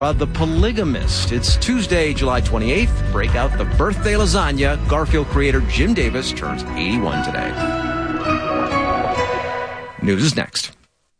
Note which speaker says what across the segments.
Speaker 1: The Polygamist. It's Tuesday, July 28th. Break out the birthday lasagna. Garfield creator Jim Davis turns 81 today. News is next.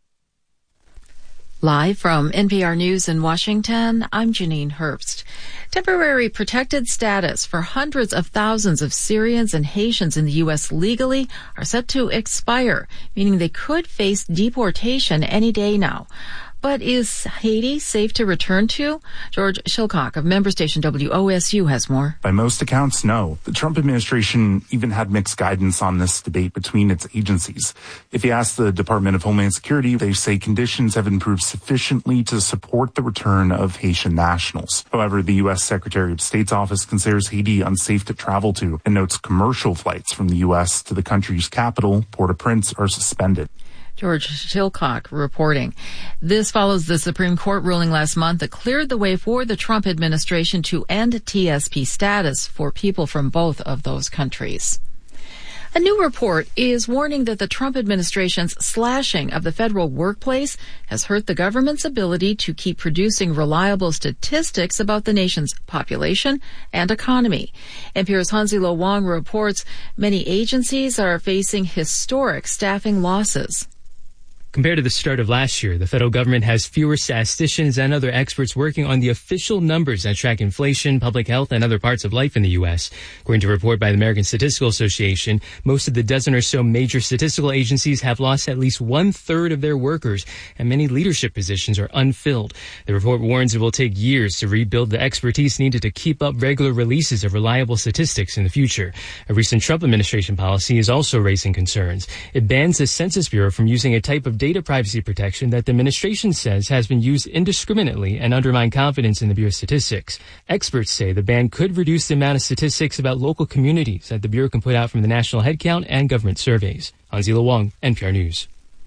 Speaker 2: Live from NPR News in Washington, I'm Janine Herbst. Temporary protected status for hundreds of thousands of Syrians and Haitians in the U.S. legally are set to expire, meaning they could face deportation any day now. But is Haiti safe to return to? George Shilcock of member station WOSU has more.
Speaker 3: By most accounts, no. The Trump administration even had mixed guidance on this debate between its agencies. If you ask the Department of Homeland Security, they say conditions have improved sufficiently to support the return of Haitian nationals. However, the U.S. Secretary of State's office considers Haiti unsafe to travel to and notes commercial flights from the U.S. to the country's capital, Port-au-Prince, are suspended.
Speaker 2: George Shilcock reporting. This follows the Supreme Court ruling last month that cleared the way for the Trump administration to end TSP status for people from both of those countries. A new report is warning that the Trump administration's slashing of the federal workplace has hurt the government's ability to keep producing reliable statistics about the nation's population and economy. NPR's Hanzilo Wong reports many agencies are facing historic staffing losses.
Speaker 4: Compared to the start of last year, the federal government has fewer statisticians and other experts working on the official numbers that track inflation, public health, and other parts of life in the U.S. According to a report by the American Statistical Association, most of the dozen or so major statistical agencies have lost at least 1/3 of their workers, and many leadership positions are unfilled. The report warns it will take years to rebuild the expertise needed to keep up regular releases of reliable statistics in the future. A recent Trump administration policy is also raising concerns. It bans the Census Bureau from using a type of data privacy protection that the administration says has been used indiscriminately and undermined confidence in the Bureau's statistics. Experts say the ban could reduce the amount of statistics about local communities that the Bureau can put out from the national headcount and government surveys. Hanzilo Wong, NPR News.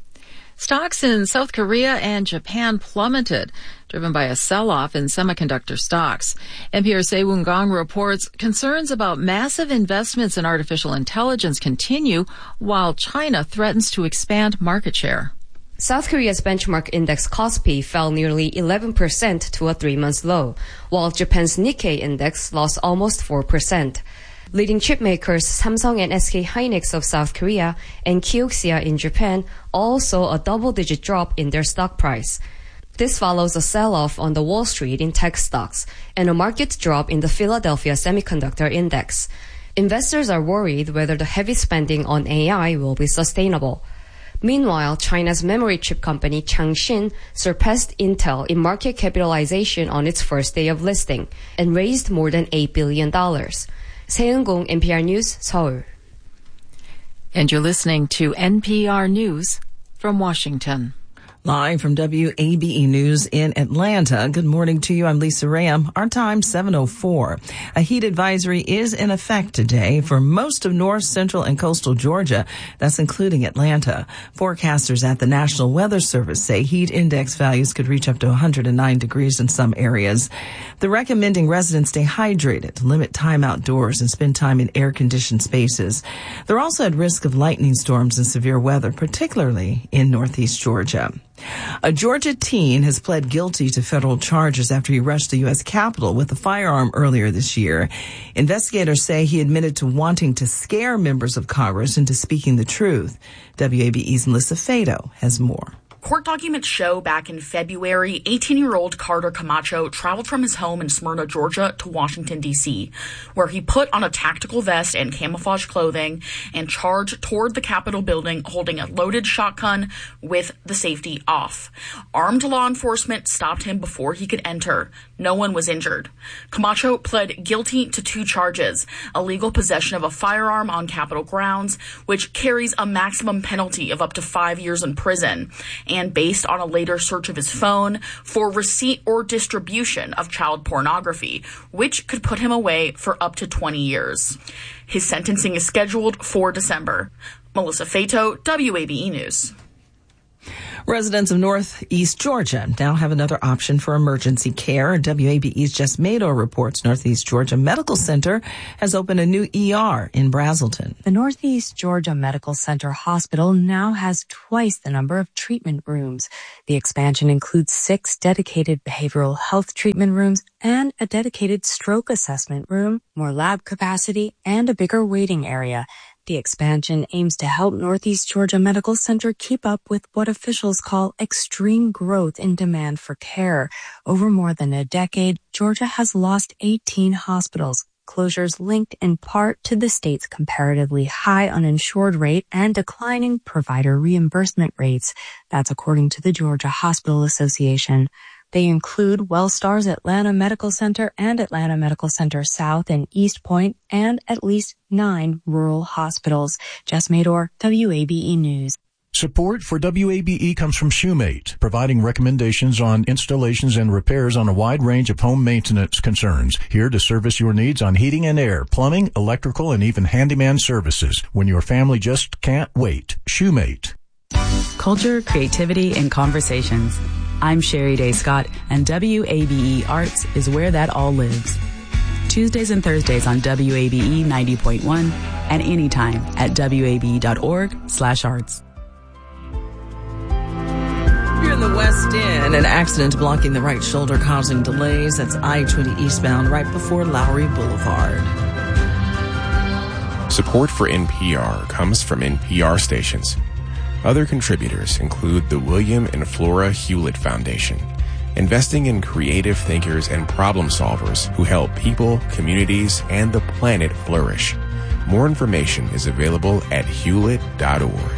Speaker 2: Stocks in South Korea and Japan plummeted, driven by a sell-off in semiconductor stocks. NPR's Sae-Woon Gong reports concerns about massive investments in artificial intelligence continue while China threatens to expand market share.
Speaker 5: South Korea's benchmark index Kospi fell nearly 11% to a 3-month low, while Japan's Nikkei index lost almost 4%. Leading chip makers Samsung and SK Hynix of South Korea and Kioxia in Japan all saw a double-digit drop in their stock price. This follows a sell-off on the Wall Street in tech stocks and a market drop in the Philadelphia Semiconductor Index. Investors are worried whether the heavy spending on AI will be sustainable. Meanwhile, China's memory chip company Changxin surpassed Intel in market capitalization on its first day of listing and raised more than $8 billion. 세은공, NPR News, Seoul.
Speaker 2: And you're listening to NPR News from Washington.
Speaker 6: Live from WABE News in Atlanta. Good morning to you. I'm Lisa Ram. Our time, 7:04. A heat advisory is in effect today for most of north, central, and coastal Georgia. That's including Atlanta. Forecasters at the National Weather Service say heat index values could reach up to 109 degrees in some areas. They're recommending residents stay hydrated, limit time outdoors, and spend time in air-conditioned spaces. They're also at risk of lightning storms and severe weather, particularly in northeast Georgia. A Georgia teen has pled guilty to federal charges after he rushed the U.S. Capitol with a firearm earlier this year. Investigators say he admitted to wanting to scare members of Congress into speaking the truth. WABE's Melissa Fado has more.
Speaker 7: Court documents show back in February, 18-year-old Carter Camacho traveled from his home in Smyrna, Georgia to Washington, D.C., where he put on a tactical vest and camouflage clothing and charged toward the Capitol building holding a loaded shotgun with the safety off. Armed law enforcement stopped him before he could enter. No one was injured. Camacho pled guilty to 2 charges, illegal possession of a firearm on Capitol grounds, which carries a maximum penalty of up to 5 years in prison, and based on a later search of his phone for receipt or distribution of child pornography, which could put him away for up to 20 years. His sentencing is scheduled for December. Melissa Fato, WABE News.
Speaker 6: Residents of Northeast Georgia now have another option for emergency care. WABE's Jess Mador reports Northeast Georgia Medical Center has opened a new ER in Brazelton.
Speaker 8: The Northeast Georgia Medical Center Hospital now has twice the number of treatment rooms. The expansion includes 6 dedicated behavioral health treatment rooms and a dedicated stroke assessment room, more lab capacity, and a bigger waiting area. The expansion aims to help Northeast Georgia Medical Center keep up with what officials call extreme growth in demand for care. Over more than a decade, Georgia has lost 18 hospitals. Closures linked in part to the state's comparatively high uninsured rate and declining provider reimbursement rates. That's according to the Georgia Hospital Association. They include WellStar's Atlanta Medical Center and Atlanta Medical Center South and East Point, and at least 9 rural hospitals. Jess Mador, WABE News.
Speaker 9: Support for WABE comes from Shoemate, providing recommendations on installations and repairs on a wide range of home maintenance concerns. Here to service your needs on heating and air, plumbing, electrical, and even handyman services. When your family just can't wait. Shoemate.
Speaker 10: Culture, creativity, and conversations. I'm Sherry Day Scott, and WABE Arts is where that all lives. Tuesdays and Thursdays on WABE 90.1 and anytime at wabe.org/arts.
Speaker 6: Here in the West End, an accident blocking the right shoulder causing delays. That's I-20 eastbound right before Lowry Boulevard.
Speaker 11: Support for NPR comes from NPR stations. Other contributors include the William and Flora Hewlett Foundation, investing in creative thinkers and problem solvers who help people, communities, and the planet flourish. More information is available at hewlett.org.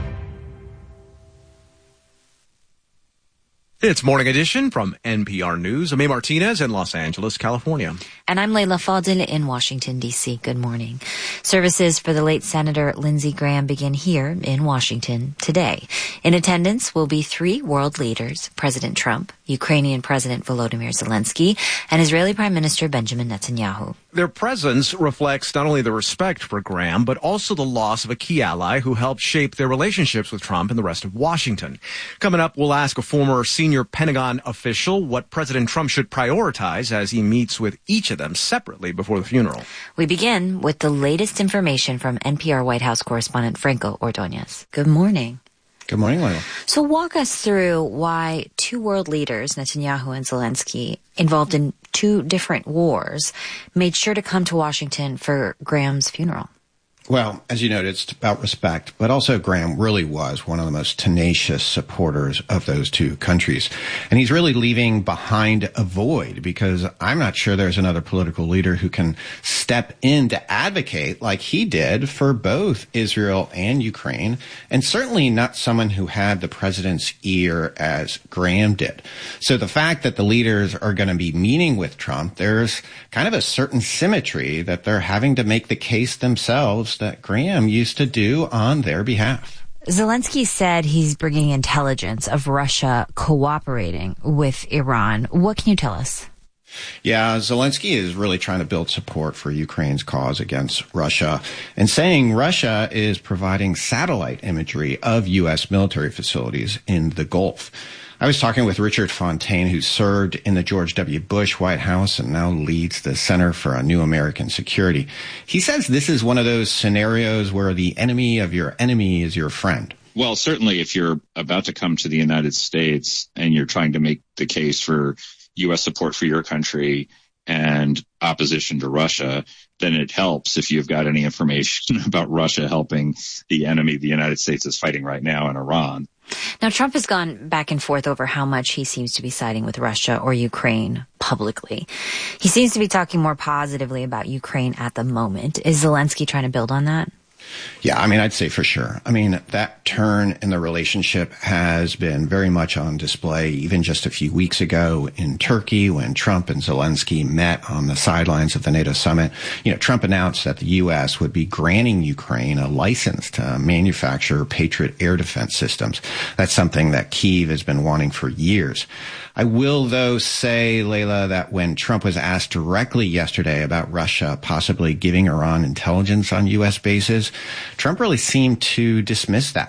Speaker 1: It's Morning Edition from NPR News. I'm A. Martinez in Los Angeles, California.
Speaker 12: And I'm Layla Fadil in Washington, D.C. Good morning. Services for the late Senator Lindsey Graham begin here in Washington today. In attendance will be 3 world leaders, President Trump, Ukrainian President Volodymyr Zelensky, and Israeli Prime Minister Benjamin Netanyahu.
Speaker 1: Their presence reflects not only the respect for Graham, but also the loss of a key ally who helped shape their relationships with Trump and the rest of Washington. Coming up, we'll ask a former senior Pentagon official what President Trump should prioritize as he meets with each of them separately before the funeral.
Speaker 12: We begin with the latest information from NPR White House correspondent Franco Ordonez. Good morning.
Speaker 13: Good morning, Layla.
Speaker 12: So walk us through why 2 world leaders, Netanyahu and Zelensky, involved in 2 different wars, made sure to come to Washington for Graham's funeral.
Speaker 13: Well, as you noted, it's about respect, but also Graham really was one of the most tenacious supporters of those 2 countries. And he's really leaving behind a void because I'm not sure there's another political leader who can step in to advocate like he did for both Israel and Ukraine, and certainly not someone who had the president's ear as Graham did. So the fact that the leaders are going to be meeting with Trump, there's kind of a certain symmetry that they're having to make the case themselves that Graham used to do on their behalf.
Speaker 12: Zelensky said he's bringing intelligence of Russia cooperating with Iran. What can you tell us?
Speaker 13: Yeah, Zelensky is really trying to build support for Ukraine's cause against Russia and saying Russia is providing satellite imagery of U.S. military facilities in the Gulf. I was talking with Richard Fontaine, who served in the George W. Bush White House and now leads the Center for a New American Security. He says this is one of those scenarios where the enemy of your enemy is your friend.
Speaker 14: Well, certainly if you're about to come to the United States and you're trying to make the case for U.S. support for your country and opposition to Russia, then it helps if you've got any information about Russia helping the enemy the United States is fighting right now in Iran.
Speaker 12: Now, Trump has gone back and forth over how much he seems to be siding with Russia or Ukraine publicly. He seems to be talking more positively about Ukraine at the moment. Is Zelensky trying to build on that?
Speaker 13: Yeah, I'd say for sure. That turn in the relationship has been very much on display even just a few weeks ago in Turkey when Trump and Zelensky met on the sidelines of the NATO summit. Trump announced that the U.S. would be granting Ukraine a license to manufacture Patriot air defense systems. That's something that Kyiv has been wanting for years. I will, though, say, Layla, that when Trump was asked directly yesterday about Russia possibly giving Iran intelligence on U.S. bases, Trump really seemed to dismiss that.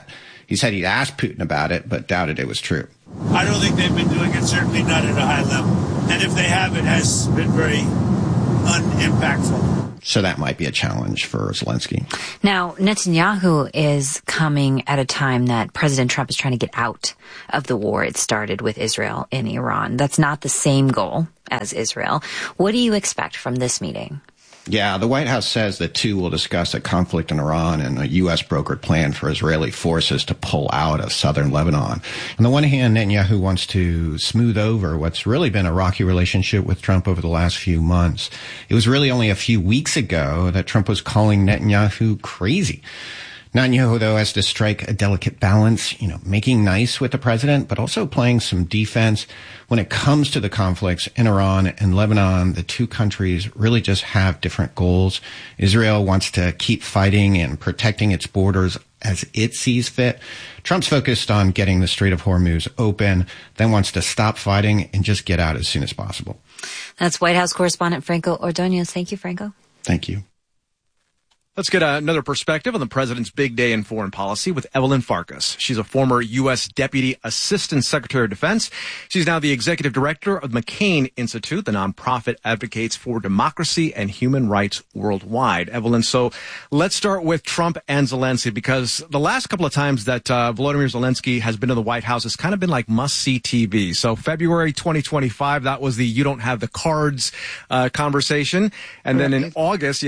Speaker 13: He said he'd asked Putin about it, but doubted it was true.
Speaker 15: I don't think they've been doing it, certainly not at a high level. And if they have, it has been very unimpactful.
Speaker 13: So that might be a challenge for Zelensky.
Speaker 12: Now, Netanyahu is coming at a time that President Trump is trying to get out of the war it started with Israel and Iran. That's not the same goal as Israel. What do you expect from this meeting?
Speaker 13: Yeah, the White House says the two will discuss a conflict in Iran and a U.S. brokered plan for Israeli forces to pull out of southern Lebanon. On the one hand, Netanyahu wants to smooth over what's really been a rocky relationship with Trump over the last few months. It was really only a few weeks ago that Trump was calling Netanyahu crazy. Netanyahu, though, has to strike a delicate balance, making nice with the president, but also playing some defense. When it comes to the conflicts in Iran and Lebanon, the two countries really just have different goals. Israel wants to keep fighting and protecting its borders as it sees fit. Trump's focused on getting the Strait of Hormuz open, then wants to stop fighting and just get out as soon as possible.
Speaker 12: That's White House correspondent Franco Ordonez. Thank you, Franco.
Speaker 13: Thank you.
Speaker 1: Let's get another perspective on the president's big day in foreign policy with Evelyn Farkas. She's a former U.S. Deputy Assistant Secretary of Defense. She's now the executive director of the McCain Institute, the nonprofit advocates for democracy and human rights worldwide. Evelyn, so let's start with Trump and Zelensky, because the last couple of times that Volodymyr Zelensky has been in the White House, it's kind of been like must-see TV. So February 2025, that was the you don't have the cards conversation. And then in August,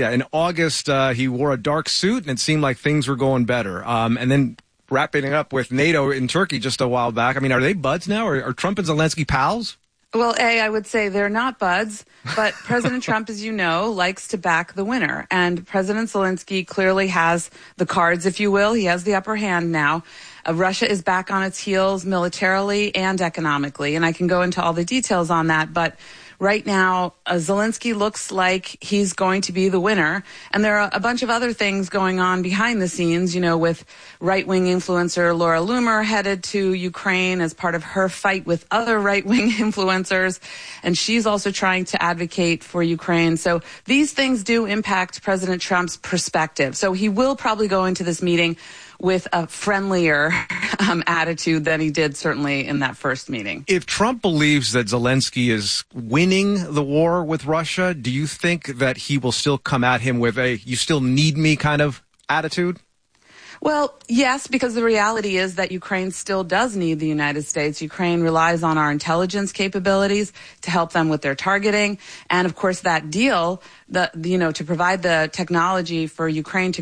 Speaker 1: he wore a dark suit, and it seemed like things were going better. And then wrapping it up with NATO in Turkey just a while back. I mean, are they buds now? Are Trump and Zelensky pals?
Speaker 16: Well, I would say they're not buds, but President Trump, as you know, likes to back the winner. And President Zelensky clearly has the cards, if you will. He has the upper hand now. Russia is back on its heels militarily and economically. And I can go into all the details on that, but right now, Zelensky looks like he's going to be the winner. And there are a bunch of other things going on behind the scenes, with right-wing influencer Laura Loomer headed to Ukraine as part of her fight with other right-wing influencers. And she's also trying to advocate for Ukraine. So these things do impact President Trump's perspective. So he will probably go into this meeting with a friendlier attitude than he did certainly in that first meeting.
Speaker 1: If Trump believes that Zelensky is winning the war with Russia, do you think that he will still come at him with a "you still need me" kind of attitude?
Speaker 16: Well, yes, because the reality is that Ukraine still does need the United States. Ukraine relies on our intelligence capabilities to help them with their targeting. And of course, that deal, to provide the technology for Ukraine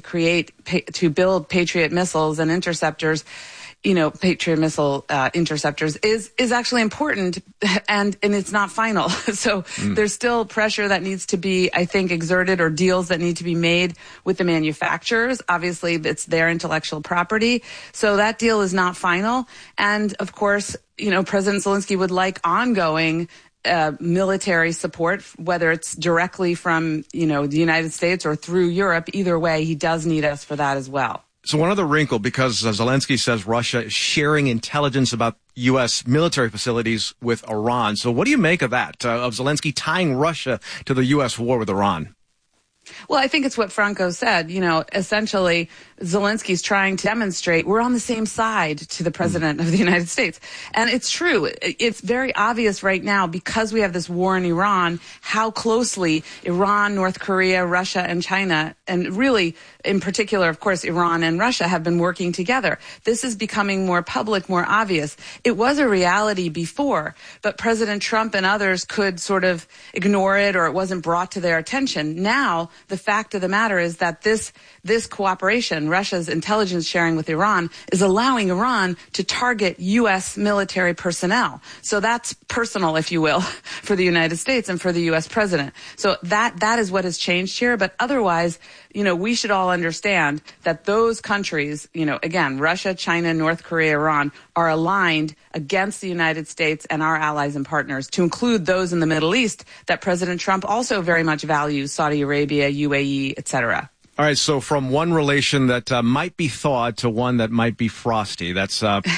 Speaker 16: to build Patriot missiles and interceptors, Patriot missile interceptors is actually important, and it's not final. So there's still pressure that needs to be, I think, exerted, or deals that need to be made with the manufacturers. Obviously, it's their intellectual property. So that deal is not final. And of course, President Zelensky would like ongoing military support, whether it's directly from, the United States or through Europe. Either way, he does need us for that as well.
Speaker 1: So one other wrinkle, because Zelensky says Russia is sharing intelligence about U.S. military facilities with Iran. So what do you make of that, of Zelensky tying Russia to the U.S. war with Iran?
Speaker 16: Well, I think it's what Franco said. Essentially, Zelensky's trying to demonstrate we're on the same side to the president of the United States. And it's true. It's very obvious right now, because we have this war in Iran, how closely Iran, North Korea, Russia, and China, and really, in particular, of course, Iran and Russia have been working together. This is becoming more public, more obvious. It was a reality before, but President Trump and others could sort of ignore it, or it wasn't brought to their attention. Now, the fact of the matter is that this cooperation, Russia's intelligence sharing with Iran, is allowing Iran to target U.S. military personnel. So that's personal, if you will, for the United States and for the U.S. president. So that is what has changed here. But otherwise, we should all understand that those countries, again, Russia, China, North Korea, Iran, are aligned against the United States and our allies and partners, to include those in the Middle East that President Trump also very much values, Saudi Arabia, UAE, etc.
Speaker 1: All right, so from one relation that might be thawed to one that might be frosty. That's with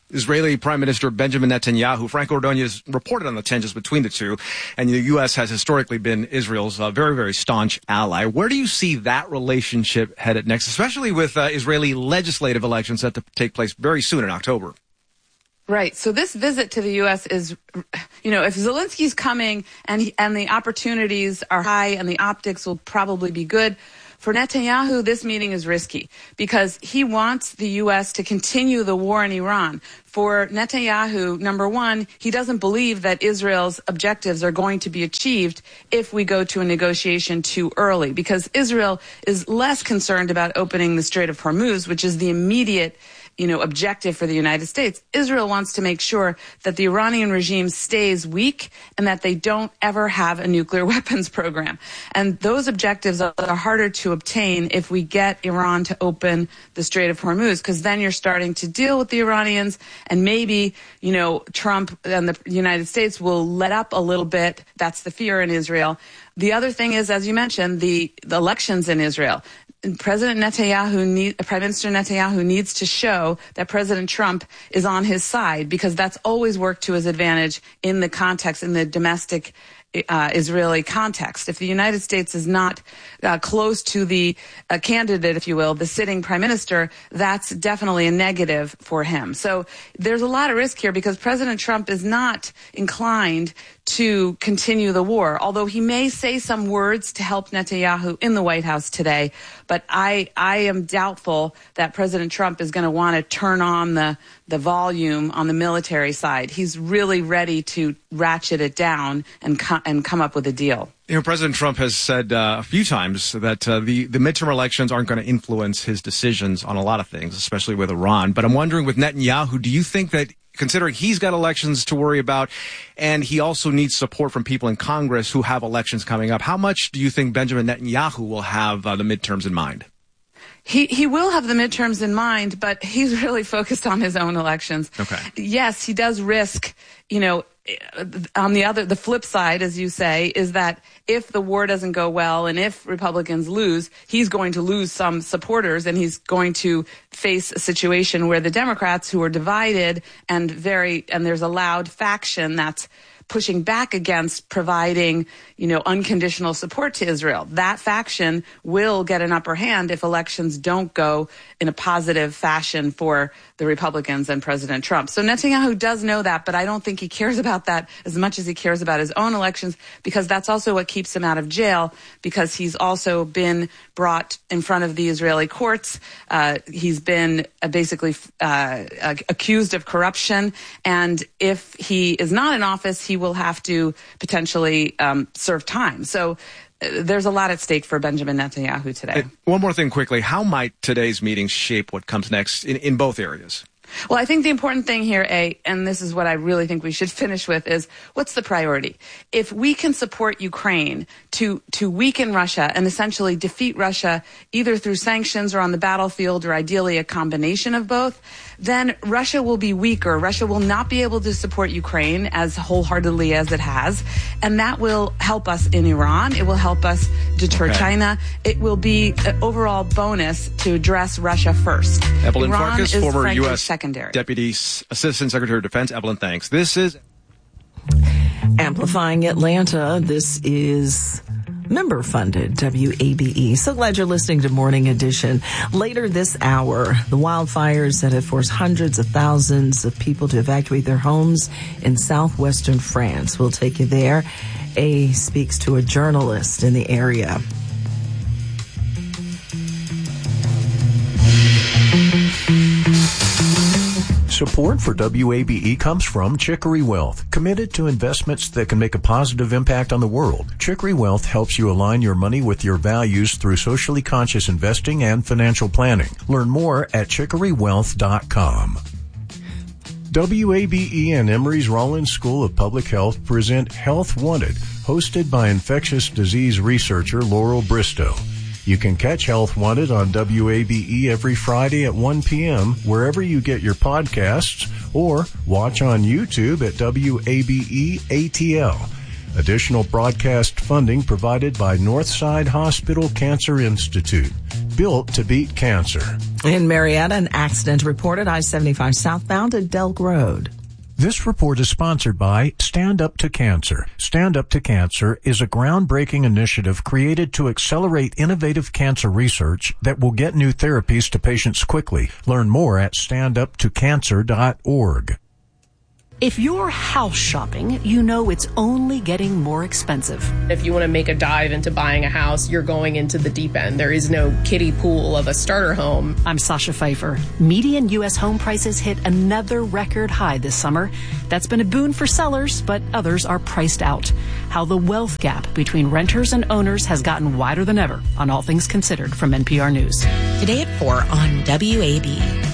Speaker 1: Israeli Prime Minister Benjamin Netanyahu. Franco Ordonez reported on the tensions between the two, and the U.S. has historically been Israel's very, very staunch ally. Where do you see that relationship headed next, especially with Israeli legislative elections set to take place very soon in October?
Speaker 16: Right. So this visit to the U.S. is, if Zelensky's coming and the opportunities are high and the optics will probably be good, for Netanyahu, this meeting is risky because he wants the U.S. to continue the war in Iran. For Netanyahu, number one, he doesn't believe that Israel's objectives are going to be achieved if we go to a negotiation too early, because Israel is less concerned about opening the Strait of Hormuz, which is the immediate objective for the United States. Israel wants to make sure that the Iranian regime stays weak and that they don't ever have a nuclear weapons program. And those objectives are harder to obtain if we get Iran to open the Strait of Hormuz, because then you're starting to deal with the Iranians, and maybe, Trump and the United States will let up a little bit. That's the fear in Israel. The other thing is, as you mentioned, the elections in Israel. Prime Minister Netanyahu needs to show that President Trump is on his side, because that's always worked to his advantage in the context, in the domestic Israeli context. If the United States is not close to the candidate, if you will, the sitting prime minister, that's definitely a negative for him. So there's a lot of risk here because President Trump is not inclined to continue the war, although he may say some words to help Netanyahu in the White House today. But I am doubtful that President Trump is going to want to turn on the volume on the military side. He's really ready to ratchet it down and come up with a deal.
Speaker 1: President Trump has said a few times that the midterm elections aren't going to influence his decisions on a lot of things, especially with Iran. But I'm wondering, with Netanyahu, do you think that, considering he's got elections to worry about and he also needs support from people in Congress who have elections coming up, how much do you think Benjamin Netanyahu will have the midterms in mind?
Speaker 16: He will have the midterms in mind, but he's really focused on his own elections.
Speaker 1: Okay.
Speaker 16: Yes, he does risk, on the flip side, as you say, is that if the war doesn't go well and if Republicans lose, he's going to lose some supporters, and he's going to face a situation where the Democrats, who are divided and there's a loud faction that's pushing back against providing, unconditional support to Israel. That faction will get an upper hand if elections don't go in a positive fashion for the Republicans and President Trump. So Netanyahu does know that, but I don't think he cares about that as much as he cares about his own elections, because that's also what keeps him out of jail, because he's also been brought in front of the Israeli courts. He's been basically accused of corruption, and if he is not in office, he will have to potentially serve time. So there's a lot at stake for Benjamin Netanyahu today.
Speaker 1: One more thing quickly. How might today's meeting shape what comes next in both areas?
Speaker 16: Well, I think the important thing here, and this is what I really think we should finish with, is what's the priority? If we can support Ukraine to weaken Russia and essentially defeat Russia either through sanctions or on the battlefield, or ideally a combination of both, then Russia will be weaker. Russia will not be able to support Ukraine as wholeheartedly as it has, and that will help us in Iran. It will help us deter China. It will be an overall bonus to address Russia first.
Speaker 1: Evelyn
Speaker 16: Iran
Speaker 1: Farkas,
Speaker 16: is
Speaker 1: former
Speaker 16: frankly
Speaker 1: U.S.
Speaker 16: secondary.
Speaker 1: Deputy Assistant Secretary of Defense. Evelyn, thanks. This is
Speaker 6: Amplifying Atlanta. This is member-funded WABE. So glad you're listening to Morning Edition. Later this hour, the wildfires that have forced hundreds of thousands of people to evacuate their homes in southwestern France. We'll take you there. A speaks to a journalist in the area.
Speaker 9: Support for WABE comes from Chicory Wealth, committed to investments that can make a positive impact on the world. Chicory Wealth helps you align your money with your values through socially conscious investing and financial planning. Learn more at chicorywealth.com. WABE and Emory's Rollins School of Public Health present Health Wanted, hosted by infectious disease researcher Laurel Bristow. You can catch Health Wanted on WABE every Friday at 1 p.m. wherever you get your podcasts, or watch on YouTube at WABE ATL. Additional broadcast funding provided by Northside Hospital Cancer Institute, built to beat cancer.
Speaker 6: In Marietta, an accident reported I-75 southbound at Delk Road.
Speaker 9: This report is sponsored by Stand Up to Cancer. Stand Up to Cancer is a groundbreaking initiative created to accelerate innovative cancer research that will get new therapies to patients quickly. Learn more at standuptocancer.org.
Speaker 17: If you're house shopping, you know it's only getting more expensive.
Speaker 18: If you want to make a dive into buying a house, you're going into the deep end. There is no kiddie pool of a starter home.
Speaker 17: I'm Sasha Pfeiffer. Median U.S. home prices hit another record high this summer. That's been a boon for sellers, but others are priced out. How the wealth gap between renters and owners has gotten wider than ever on All Things Considered from NPR News.
Speaker 19: Today at 4 on WABE.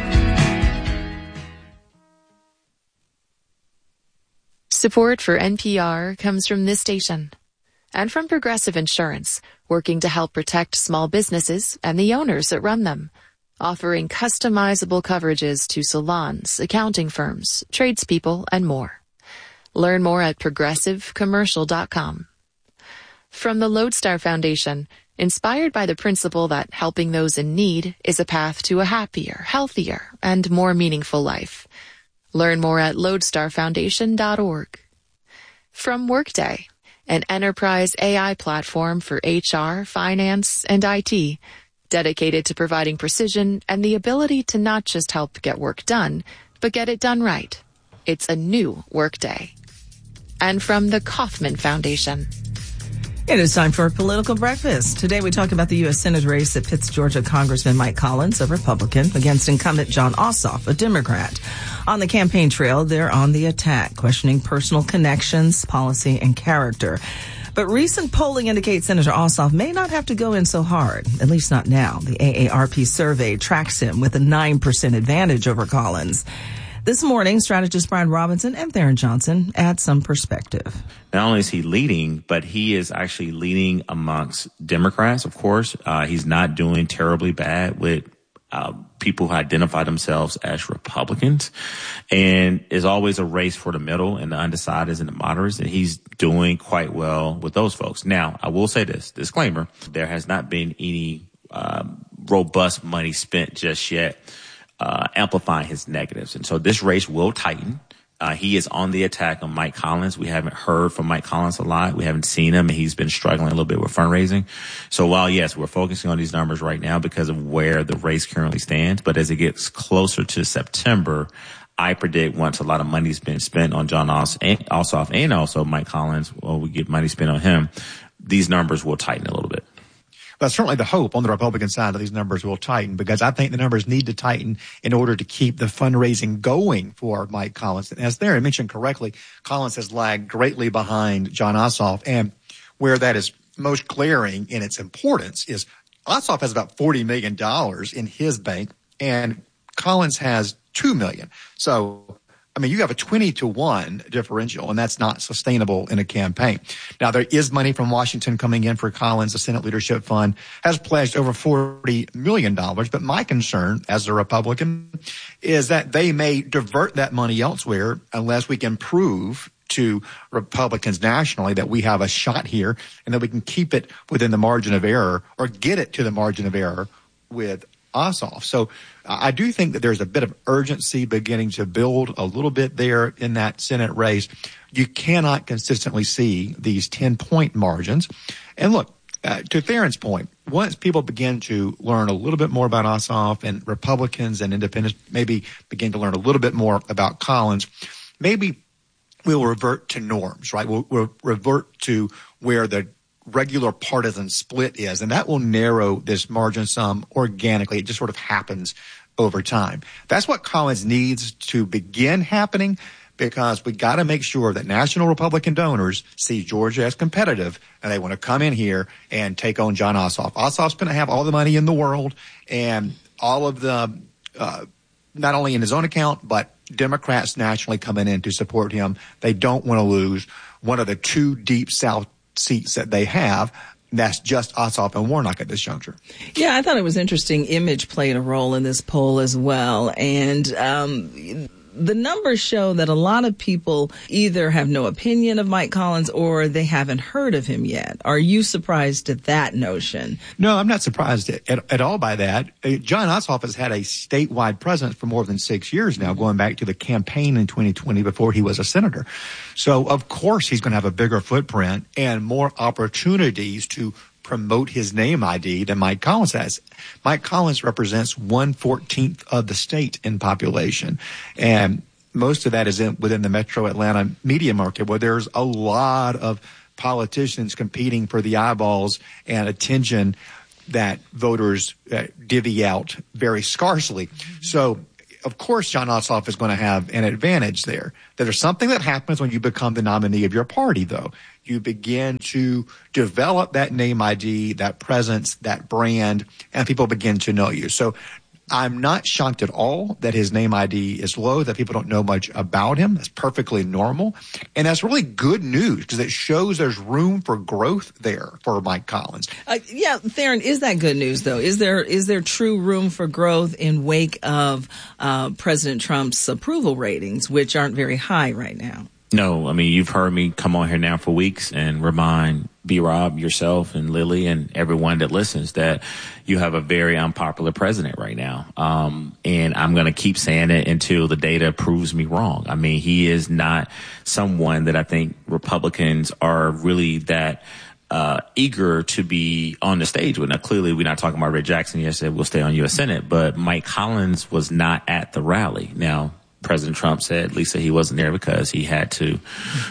Speaker 20: Support for NPR comes from this station and from Progressive Insurance, working to help protect small businesses and the owners that run them, offering customizable coverages to salons, accounting firms, tradespeople, and more. Learn more at progressivecommercial.com. From the Lodestar Foundation, inspired by the principle that helping those in need is a path to a happier, healthier, and more meaningful life. Learn more at lodestarfoundation.org. From Workday, an enterprise AI platform for HR, finance, and IT, dedicated to providing precision and the ability to not just help get work done, but get it done right. It's a new Workday. And from the Kauffman Foundation.
Speaker 6: It is time for a political breakfast. Today we talk about the U.S. Senate race that pits Georgia Congressman Mike Collins, a Republican, against incumbent Jon Ossoff, a Democrat. On the campaign trail, they're on the attack, questioning personal connections, policy, and character. But recent polling indicates Senator Ossoff may not have to go in so hard, at least not now. The AARP survey tracks him with a 9% advantage over Collins. This morning, strategist Brian Robinson and Theron Johnson add some perspective.
Speaker 21: Not only is he leading, but he is actually leading amongst Democrats, of course. He's not doing terribly bad with people who identify themselves as Republicans. And is always a race for the middle and the undecideds and the moderates. And he's doing quite well with those folks. Now, I will say this, disclaimer, there has not been any robust money spent just yet amplifying his negatives. And so this race will tighten. He is on the attack on Mike Collins. We haven't heard from Mike Collins a lot. We haven't seen him, and he's been struggling a little bit with fundraising. So while, yes, we're focusing on these numbers right now because of where the race currently stands, but as it gets closer to September, I predict once a lot of money's been spent on Jon Ossoff and also Mike Collins, or we get money spent on him, these numbers will tighten a little bit.
Speaker 22: That's certainly the hope on the Republican side that these numbers will tighten, because I think the numbers need to tighten in order to keep the fundraising going for Mike Collins. As Theron mentioned correctly, Collins has lagged greatly behind Jon Ossoff, and where that is most glaring in its importance is Ossoff has about $40 million in his bank, and Collins has $2 million. So, I mean, you have a 20-to-1 differential, and that's not sustainable in a campaign. Now, there is money from Washington coming in for Collins. The Senate Leadership Fund has pledged over $40 million. But my concern as a Republican is that they may divert that money elsewhere unless we can prove to Republicans nationally that we have a shot here and that we can keep it within the margin of error or get it to the margin of error with Ossoff. So I do think that there's a bit of urgency beginning to build a little bit there in that Senate race. You cannot consistently see these 10-point margins. And look, to Theron's point, once people begin to learn a little bit more about Ossoff, and Republicans and independents maybe begin to learn a little bit more about Collins, maybe we'll revert to norms, right? We'll revert to where the regular partisan split is, and that will narrow this margin some organically. It just sort of happens over time. That's what Collins needs to begin happening, because we got to make sure that national Republican donors see Georgia as competitive, and they want to come in here and take on Jon Ossoff. Ossoff's going to have all the money in the world, and all of the not only in his own account, but Democrats nationally coming in to support him. They don't want to lose one of the two deep South seats that they have. That's just Ossoff and Warnock at this juncture.
Speaker 6: Yeah, I thought it was interesting. Image played a role in this poll as well. And the numbers show that a lot of people either have no opinion of Mike Collins or they haven't heard of him yet. Are you surprised at that notion?
Speaker 22: No, I'm not surprised at all by that. Jon Ossoff has had a statewide presence for more than 6 years now, going back to the campaign in 2020 before he was a senator. So, of course, he's going to have a bigger footprint and more opportunities to promote his name ID than Mike Collins has. Mike Collins represents 1/14 of the state in population, and most of that is within the metro Atlanta media market, where there's a lot of politicians competing for the eyeballs and attention that voters divvy out very scarcely. So, of course, Jon Ossoff is going to have an advantage there. There's something that happens when you become the nominee of your party, though. You begin to develop that name ID, that presence, that brand, and people begin to know you. So I'm not shocked at all that his name ID is low, that people don't know much about him. That's perfectly normal. And that's really good news because it shows there's room for growth there for Mike Collins.
Speaker 6: Theron, is that good news, though? Is there true room for growth in wake of President Trump's approval ratings, which aren't very high right now?
Speaker 21: No, I mean, you've heard me come on here now for weeks and remind B-Rob, yourself, and Lily, and everyone that listens that you have a very unpopular president right now. And I'm going to keep saying it until the data proves me wrong. I mean, he is not someone that I think Republicans are really that eager to be on the stage with. Now, clearly, we're not talking about Rick Jackson yesterday. We'll stay on U.S. Senate. But Mike Collins was not at the rally. Now, President Trump said, Lisa, he wasn't there because he had to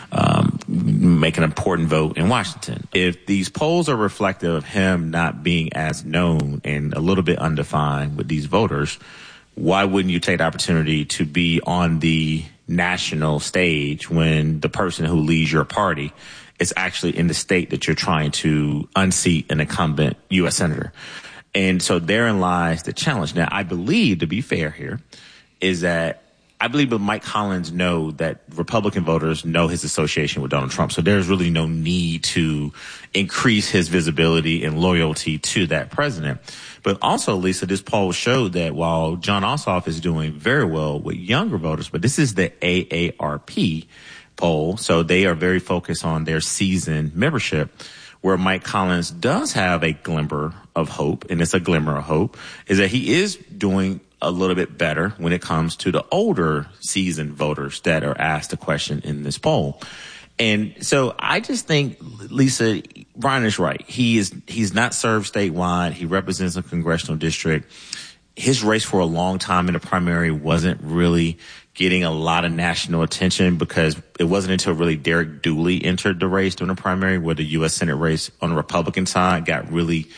Speaker 21: make an important vote in Washington. If these polls are reflective of him not being as known and a little bit undefined with these voters, why wouldn't you take the opportunity to be on the national stage when the person who leads your party is actually in the state that you're trying to unseat an incumbent U.S. senator? And so therein lies the challenge. Now, I believe, to be fair here, is that I believe that Mike Collins know that Republican voters know his association with Donald Trump. So there's really no need to increase his visibility and loyalty to that president. But also, Lisa, this poll showed that while Jon Ossoff is doing very well with younger voters, but this is the AARP poll, so they are very focused on their seasoned membership, where Mike Collins does have a glimmer of hope, and it's a glimmer of hope, is that he is doing a little bit better when it comes to the older seasoned voters that are asked a question in this poll. And so I just think, Lisa, Brian is right. He's not served statewide. He represents a congressional district. His race for a long time in the primary wasn't really getting a lot of national attention because it wasn't until really Derek Dooley entered the race during the primary where the U.S. Senate race on the Republican side got really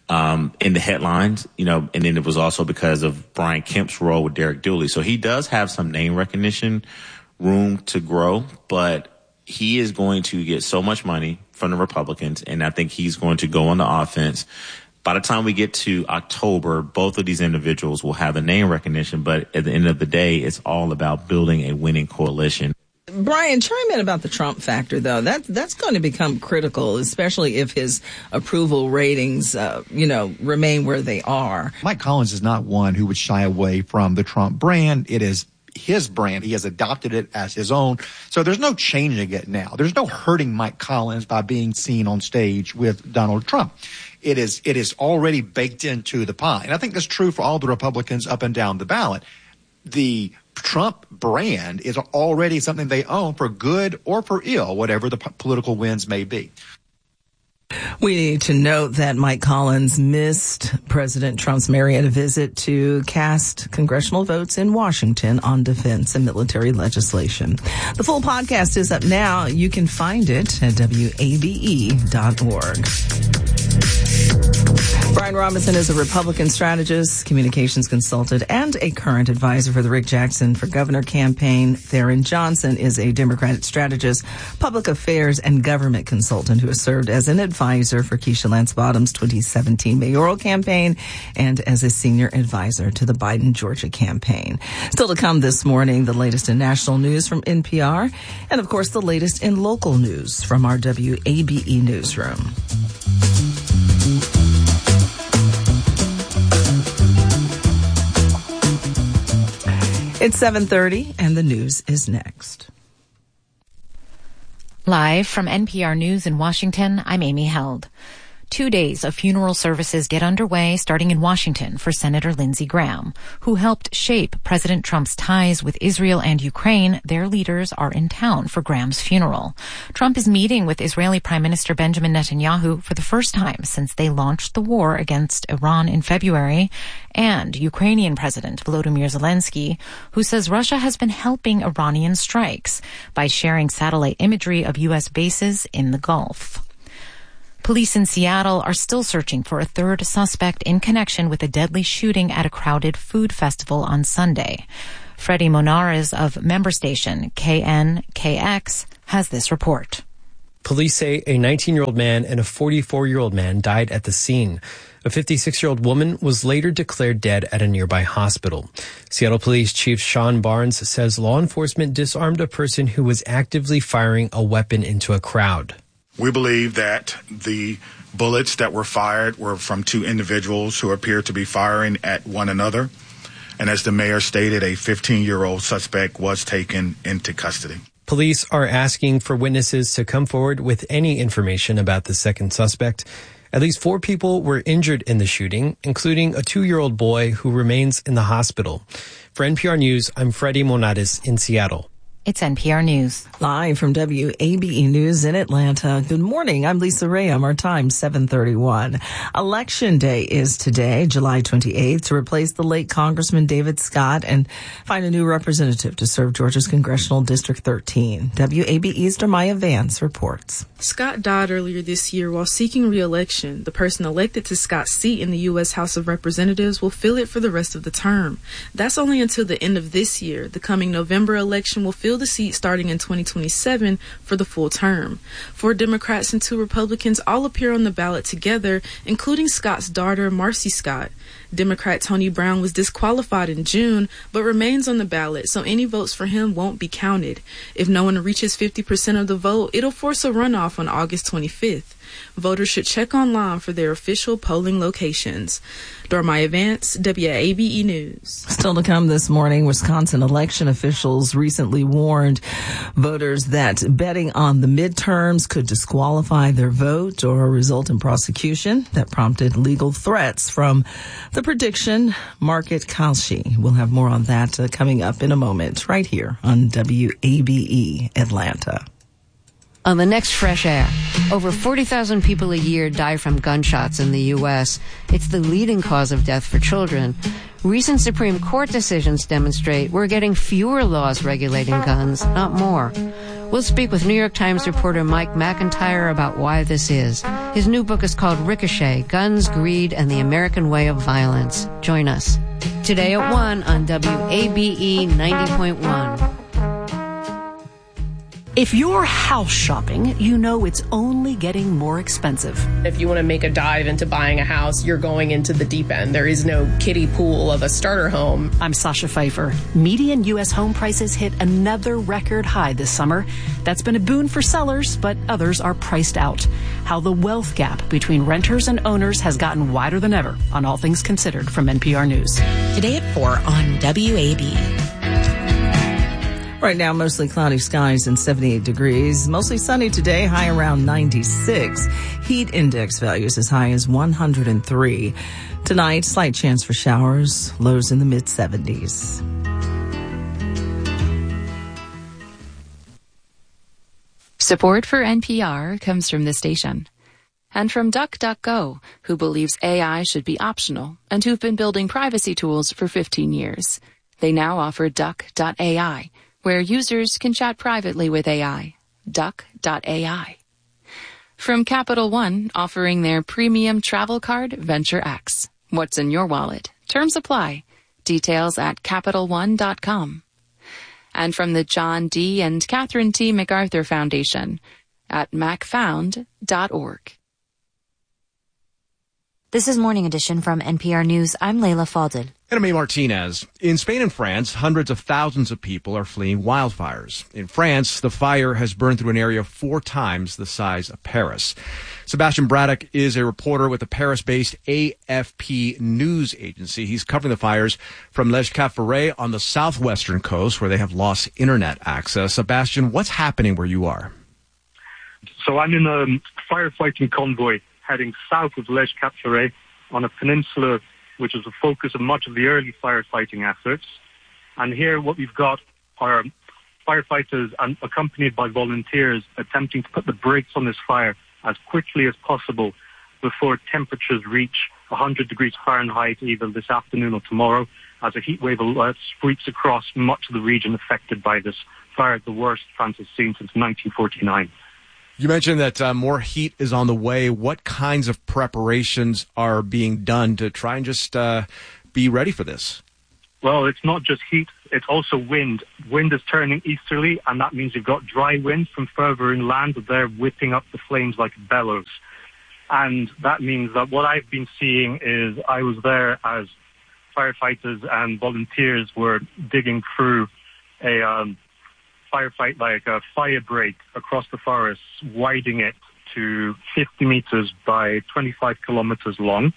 Speaker 21: in the headlines, and then it was also because of Brian Kemp's role with Derek Dooley. So he does have some name recognition room to grow, but he is going to get so much money from the Republicans, and I think he's going to go on the offense. By the time we get to October, both of these individuals will have the name recognition, but at the end of the day, it's all about building a winning coalition.
Speaker 6: Brian, chime in about the Trump factor, though. That's going to become critical, especially if his approval ratings, remain where they are.
Speaker 22: Mike Collins is not one who would shy away from the Trump brand. It is his brand. He has adopted it as his own. So there's no changing it now. There's no hurting Mike Collins by being seen on stage with Donald Trump. It is already baked into the pie. And I think that's true for all the Republicans up and down the ballot. The Trump brand is already something they own for good or for ill, whatever the political winds may be.
Speaker 6: We need to note that Mike Collins missed President Trump's Marietta visit to cast congressional votes in Washington on defense and military legislation. The full podcast is up now. You can find it at WABE.org. Brian Robinson is a Republican strategist, communications consultant, and a current advisor for the Rick Jackson for Governor campaign. Theron Johnson is a Democratic strategist, public affairs, and government consultant who has served as an advisor for Keisha Lance Bottom's 2017 mayoral campaign and as a senior advisor to the Biden Georgia campaign. Still to come this morning, the latest in national news from NPR, and of course, the latest in local news from our WABE newsroom. It's 7:30 and the news is next.
Speaker 3: Live from NPR News in Washington, I'm Amy Held. 2 days of funeral services get underway starting in Washington for Senator Lindsey Graham, who helped shape President Trump's ties with Israel and Ukraine. Their leaders are in town for Graham's funeral. Trump is meeting with Israeli Prime Minister Benjamin Netanyahu for the first time since they launched the war against Iran in February, and Ukrainian President Volodymyr Zelensky, who says Russia has been helping Iranian strikes by sharing satellite imagery of U.S. bases in the Gulf. Police in Seattle are still searching for a third suspect in connection with a deadly shooting at a crowded food festival on Sunday. Freddie Monares of member station KNKX has this report.
Speaker 4: Police say a 19-year-old man and a 44-year-old man died at the scene. A 56-year-old woman was later declared dead at a nearby hospital. Seattle Police Chief Sean Barnes says law enforcement disarmed a person who was actively firing a weapon into a crowd.
Speaker 23: We believe that the bullets that were fired were from two individuals who appeared to be firing at one another. And as the mayor stated, a 15-year-old suspect was taken into custody.
Speaker 4: Police are asking for witnesses to come forward with any information about the second suspect. At least 4 people were injured in the shooting, including a 2-year-old boy who remains in the hospital. For NPR News, I'm Freddie Monares in Seattle.
Speaker 3: It's NPR News.
Speaker 6: Live from WABE News in Atlanta. Good morning. I'm Lisa Rayam. Our time, 7:31. Election Day is today, July 28th, to replace the late Congressman David Scott and find a new representative to serve Georgia's Congressional District 13. WABE's Dermaya Vance reports.
Speaker 24: Scott died earlier this year while seeking re-election. The person elected to Scott's seat in the U.S. House of Representatives will fill it for the rest of the term. That's only until the end of this year. The coming November election will fill the seat starting in 2027 for the full term. 4 Democrats and 2 Republicans all appear on the ballot together, including Scott's daughter, Marcy Scott. Democrat Tony Brown was disqualified in June, but remains on the ballot, so any votes for him won't be counted. If no one reaches 50% of the vote, it'll force a runoff on August 25th. Voters should check online for their official polling locations. Dormaya Vance, WABE News.
Speaker 6: Still to come this morning, Wisconsin election officials recently warned voters that betting on the midterms could disqualify their vote or result in prosecution. That prompted legal threats from the prediction market Kalshi. We'll have more on that coming up in a moment right here on WABE Atlanta.
Speaker 25: On the next Fresh Air, over 40,000 people a year die from gunshots in the U.S. It's the leading cause of death for children. Recent Supreme Court decisions demonstrate we're getting fewer laws regulating guns, not more. We'll speak with New York Times reporter Mike McIntyre about why this is. His new book is called Ricochet, Guns, Greed, and the American Way of Violence. Join us today at 1 on WABE 90.1.
Speaker 17: If you're house shopping, you know it's only getting more expensive.
Speaker 18: If you want to make a dive into buying a house, you're going into the deep end. There is no kiddie pool of a starter home.
Speaker 17: I'm Sasha Pfeiffer. Median U.S. home prices hit another record high this summer. That's been a boon for sellers, but others are priced out. How the wealth gap between renters and owners has gotten wider than ever on All Things Considered from NPR News.
Speaker 19: Today at 4 on WABE.
Speaker 6: Right now, mostly cloudy skies and 78 degrees. Mostly sunny today, high around 96. Heat index values as high as 103. Tonight, slight chance for showers, lows in the mid-70s.
Speaker 20: Support for NPR comes from this station. And from DuckDuckGo, who believes AI should be optional and who've been building privacy tools for 15 years. They now offer Duck.ai, where users can chat privately with AI. Duck.ai. From Capital One, offering their premium travel card, Venture X. What's in your wallet? Terms apply. Details at CapitalOne.com. And from the John D. and Catherine T. MacArthur Foundation at macfound.org.
Speaker 12: This is Morning Edition from NPR News. I'm Layla Fadel.
Speaker 1: And Amy Martinez. In Spain and France, hundreds of thousands of people are fleeing wildfires. In France, the fire has burned through an area 4 times the size of Paris. Sebastian Braddock is a reporter with the Paris-based AFP news agency. He's covering the fires from Les Cap-Ferret on the southwestern coast, where they have lost internet access. Sebastian, what's happening where you are?
Speaker 2: So I'm in a firefighting convoy heading south of Les Cap-Ferret on a peninsula which is the focus of much of the early firefighting efforts. And here what we've got are firefighters accompanied by volunteers attempting to put the brakes on this fire as quickly as possible before temperatures reach 100 degrees Fahrenheit either this afternoon or tomorrow, as a heat wave alert sweeps across much of the region affected by this fire, the worst France has seen since 1949.
Speaker 1: You mentioned that more heat is on the way. What kinds of preparations are being done to try and just be ready for this?
Speaker 2: Well, it's not just heat, it's also wind. Wind is turning easterly, and that means you've got dry winds from further inland that they're whipping up the flames like bellows. And that means that what I've been seeing is I was there as firefighters and volunteers were digging through a firefight, like a fire break across the forest, widening it to 50 meters by 25 kilometers long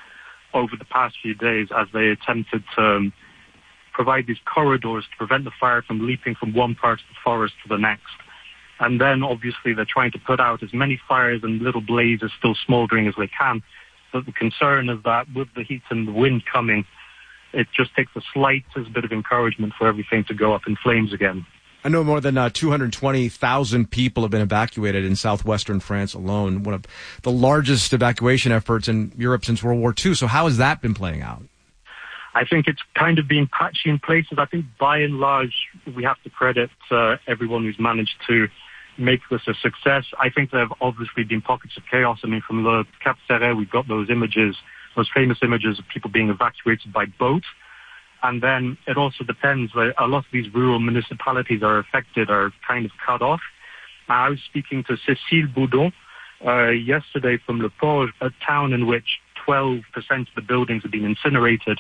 Speaker 2: over the past few days as they attempted to provide these corridors to prevent the fire from leaping from one part of the forest to the next. And then obviously they're trying to put out as many fires and little blazes still smoldering as they can. But the concern is that with the heat and the wind coming, it just takes the slightest bit of encouragement for everything to go up in flames again.
Speaker 1: I know more than 220,000 people have been evacuated in southwestern France alone, one of the largest evacuation efforts in Europe since World War II. So how has that been playing out?
Speaker 2: I think it's kind of been patchy in places. I think by and large, we have to credit everyone who's managed to make this a success. I think there have obviously been pockets of chaos. I mean, from Le Cap-Ferret, we've got those images, those famous images of people being evacuated by boat. And then it also depends. A lot of these rural municipalities are affected, are kind of cut off. I was speaking to Cécile Boudon yesterday from Le Porge, a town in which 12% of the buildings have been incinerated.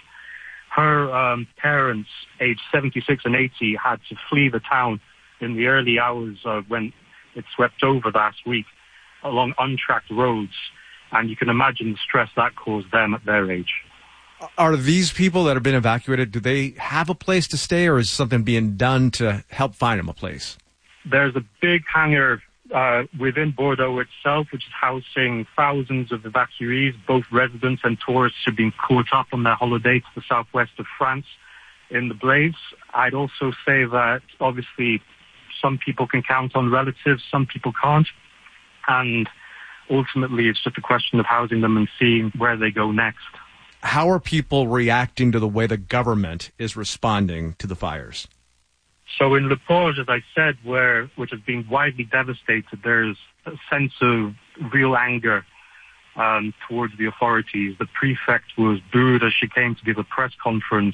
Speaker 2: Her parents, aged 76 and 80, had to flee the town in the early hours when it swept over last week along untracked roads. And you can imagine the stress that caused them at their age.
Speaker 1: Are these people that have been evacuated, do they have a place to stay, or is something being done to help find them a place?
Speaker 2: There's a big hangar within Bordeaux itself, which is housing thousands of evacuees, both residents and tourists who've been caught up on their holiday to the southwest of France in the blaze. I'd also say that obviously some people can count on relatives, some people can't. And ultimately it's just a question of housing them and seeing where they go next.
Speaker 1: How are people reacting to the way the government is responding to the fires?
Speaker 2: So in Le Porge, as I said, which has been widely devastated, there's a sense of real anger towards the authorities. The prefect was booed as she came to give a press conference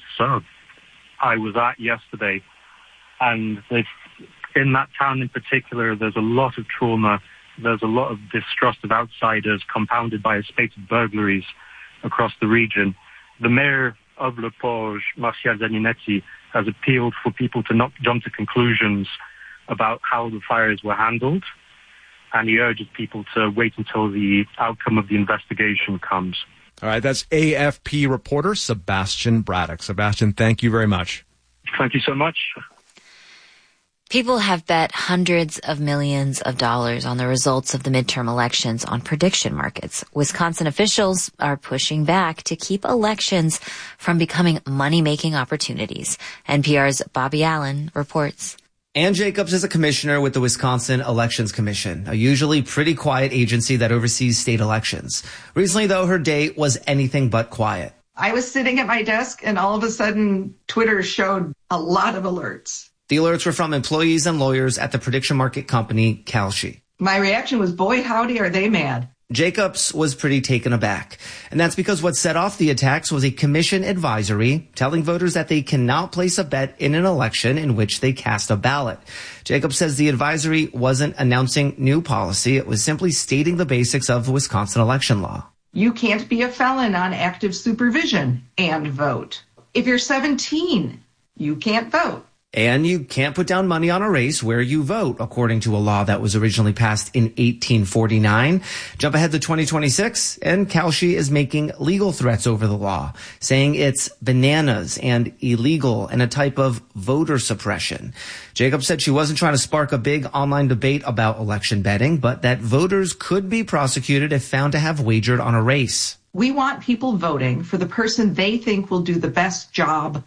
Speaker 2: I was at yesterday. And in that town in particular, there's a lot of trauma. There's a lot of distrust of outsiders, compounded by a spate of burglaries across the region. The mayor of Le Porge, Martial Zaninetti, has appealed for people to not jump to conclusions about how the fires were handled, and he urges people to wait until the outcome of the investigation comes.
Speaker 1: All right, that's AFP reporter Sebastian Braddock. Sebastian, thank you very much.
Speaker 2: Thank you so much.
Speaker 12: People have bet hundreds of millions of dollars on the results of the midterm elections on prediction markets. Wisconsin officials are pushing back to keep elections from becoming money-making opportunities. NPR's Bobby Allen reports.
Speaker 5: Ann Jacobs is a commissioner with the Wisconsin Elections Commission, a usually pretty quiet agency that oversees state elections. Recently, though, her day was anything but quiet.
Speaker 7: I was sitting at my desk, and all of a sudden, Twitter showed a lot of alerts.
Speaker 5: The alerts were from employees and lawyers at the prediction market company, Kalshi.
Speaker 7: My reaction was, boy, howdy, are they mad.
Speaker 5: Jacobs was pretty taken aback. And that's because what set off the attacks was a commission advisory telling voters that they cannot place a bet in an election in which they cast a ballot. Jacobs says the advisory wasn't announcing new policy. It was simply stating the basics of Wisconsin election law.
Speaker 7: You can't be a felon on active supervision and vote. If you're 17, you can't vote.
Speaker 5: And you can't put down money on a race where you vote, according to a law that was originally passed in 1849. Jump ahead to 2026, and Kalshi is making legal threats over the law, saying it's bananas and illegal and a type of voter suppression. Jacobs said she wasn't trying to spark a big online debate about election betting, but that voters could be prosecuted if found to have wagered on a race.
Speaker 7: We want people voting for the person they think will do the best job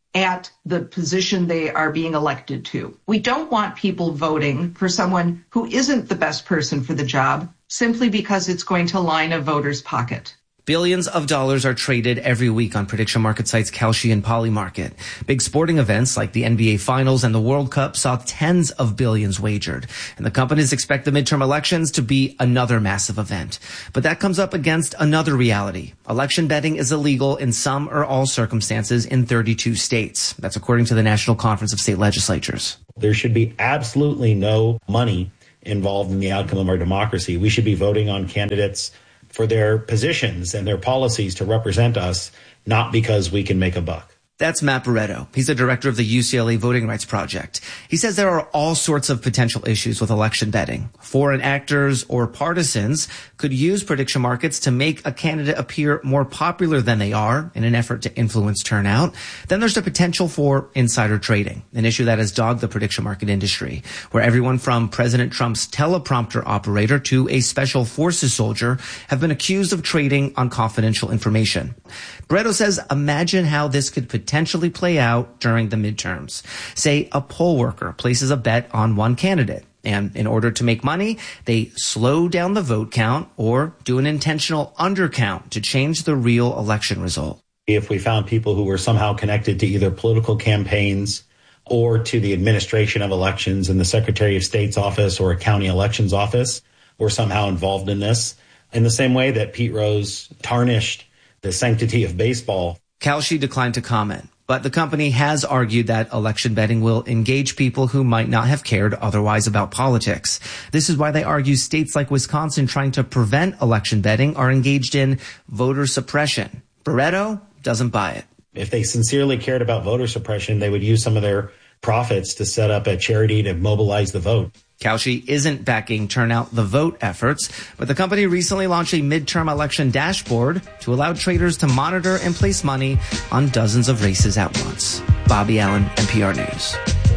Speaker 7: at the position they are being elected to. We don't want people voting for someone who isn't the best person for the job simply because it's going to line a voter's pocket.
Speaker 5: Billions of dollars are traded every week on prediction market sites Kalshi and Polymarket. Big sporting events like the NBA Finals and the World Cup saw tens of billions wagered. And the companies expect the midterm elections to be another massive event. But that comes up against another reality. Election betting is illegal in some or all circumstances in 32 states. That's according to the National Conference of State Legislatures.
Speaker 8: There should be absolutely no money involved in the outcome of our democracy. We should be voting on candidates for their positions and their policies to represent us, not because we can make a buck.
Speaker 5: That's Matt Barretto. He's the director of the UCLA Voting Rights Project. He says there are all sorts of potential issues with election betting. Foreign actors or partisans could use prediction markets to make a candidate appear more popular than they are in an effort to influence turnout. Then there's the potential for insider trading, an issue that has dogged the prediction market industry, where everyone from President Trump's teleprompter operator to a special forces soldier have been accused of trading on confidential information. Barretto says, imagine how this could potentially play out during the midterms. Say a poll worker places a bet on one candidate, and in order to make money, they slow down the vote count or do an intentional undercount to change the real election result.
Speaker 8: If we found people who were somehow connected to either political campaigns or to the administration of elections in the Secretary of State's office or a county elections office were somehow involved in this, in the same way that Pete Rose tarnished the sanctity of baseball.
Speaker 5: Kalshi declined to comment, but the company has argued that election betting will engage people who might not have cared otherwise about politics. This is why they argue states like Wisconsin trying to prevent election betting are engaged in voter suppression. Barretto doesn't buy it.
Speaker 8: If they sincerely cared about voter suppression, they would use some of their profits to set up a charity to mobilize the vote.
Speaker 5: Kalshi isn't backing Turnout the Vote efforts, but the company recently launched a midterm election dashboard to allow traders to monitor and place money on dozens of races at once. Bobby Allen, NPR News.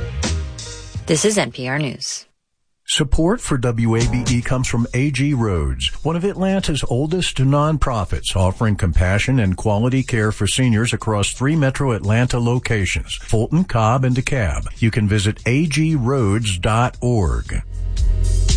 Speaker 12: This is NPR News.
Speaker 9: Support for WABE comes from AG Roads, one of Atlanta's oldest nonprofits offering compassion and quality care for seniors across 3 metro Atlanta locations, Fulton, Cobb, and DeKalb. You can visit agroads.org.